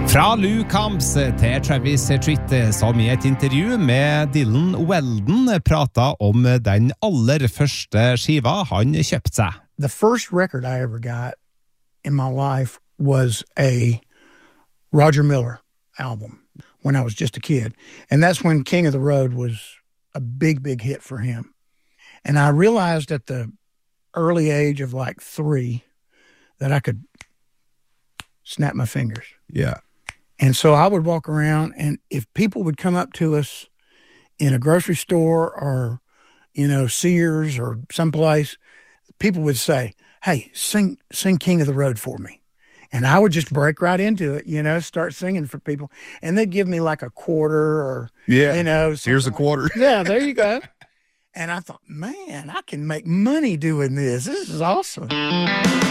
Fra Lou Combs til Travis Tritt, som i et intervju med Dylan Weldon pratet om den aller første skiva han kjøpte seg. The first record I ever got in my life was a Roger Miller album when I was just a kid. And that's when King of the Road was a big, big hit for him. And I realized at the early age of like 3 that I could snap my fingers. Yeah. And so I would walk around, and if people would come up to us in a grocery store or, Sears or someplace, people would say, "Hey, sing King of the Road for me." And I would just break right into it, start singing for people. And they'd give me like a quarter or, here's a quarter. Yeah, there you go. And I thought, man, I can make money doing this. This is awesome.